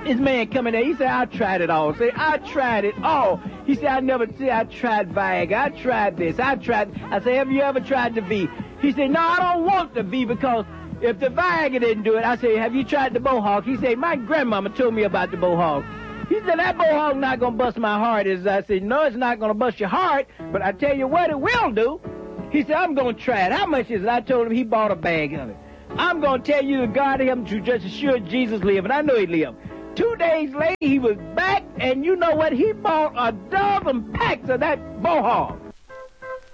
This man coming there, he said, I tried it all. Say, I tried it all. He said, I tried Viagra. I tried this. I said, have you ever tried the V? He said, no, I don't want the V because if the Viagra didn't do it, I said, have you tried the Bohawk? He said, my grandmama told me about the Bohawk. He said, that Bohawk not going to bust my heart. I said, no, it's not going to bust your heart, but I tell you what it will do. He said, I'm going to try it. How much is it? I told him he bought a bag of it. I'm going to tell you, God him to just assure Jesus lived, and I know he lived. 2 days later, he was back, and you know what? He bought a dozen packs of that Bohawk.